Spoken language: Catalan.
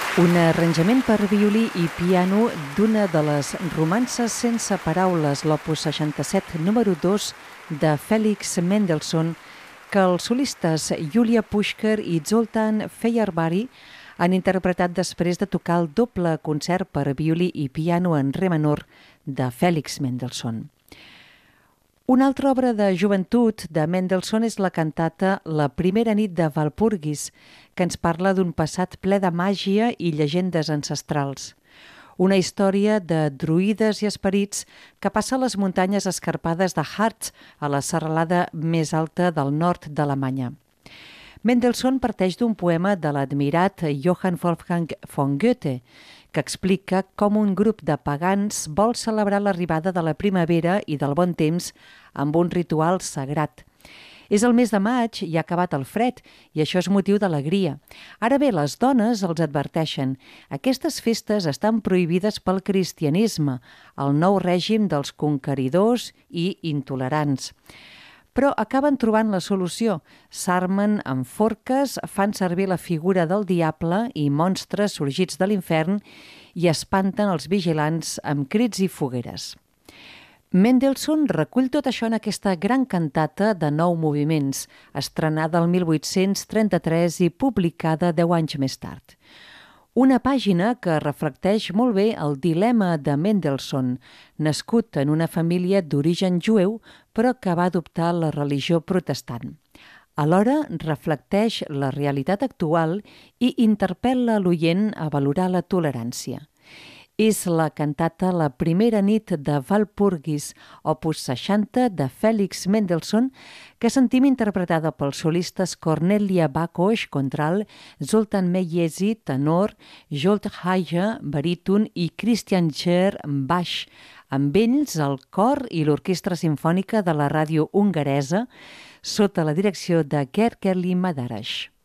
Un arranjament per violí i piano d'una de les romances sense paraules, l'opus 67, número 2, de Félix Mendelssohn, que els solistes Yulia Pushkar i Zoltan Fejerbari han interpretat després de tocar el doble concert per violí i piano en re menor de Félix Mendelssohn. Una altra obra de joventut de Mendelssohn és la cantata La primera nit de Walpurgis, que ens parla d'un passat ple de màgia i llegendes ancestrals. Una història de druides i esperits que passa a les muntanyes escarpades de Harz, a la serralada més alta del nord d'Alemanya. Mendelssohn parteix d'un poema de l'admirat Johann Wolfgang von Goethe, que explica com un grup de pagans vol celebrar l'arribada de la primavera i del bon temps amb un ritual sagrat. És el mes de maig i ha acabat el fred, i això és motiu d'alegria. Ara bé, les dones els adverteixen: aquestes festes estan prohibides pel cristianisme, el nou règim dels conqueridors i intolerants. Però acaben trobant la solució. S'armen amb forques, fan servir la figura del diable i monstres sorgits de l'infern i espanten els vigilants amb crits i fogueres. Mendelssohn recull tot això en aquesta gran cantata de 9 moviments, estrenada el 1833 i publicada 10 anys més tard. Una pàgina que reflecteix molt bé el dilema de Mendelssohn, nascut en una família d'origen jueu, però que va adoptar la religió protestant. Alhora reflecteix la realitat actual i interpel·la l'oient a valorar la tolerància. És la cantata La primera nit de Walpurgis, opus 60 de Félix Mendelssohn, que sentim interpretada pels solistes Cornelia Bakos, contralt, Zoltan Mejezi, tenor, Zsolt Haja, baríton i Christian Scher, baix. Amb ells el cor i l'orquestra simfònica de la ràdio hongaresa, sota la direcció de Gergely Madaras.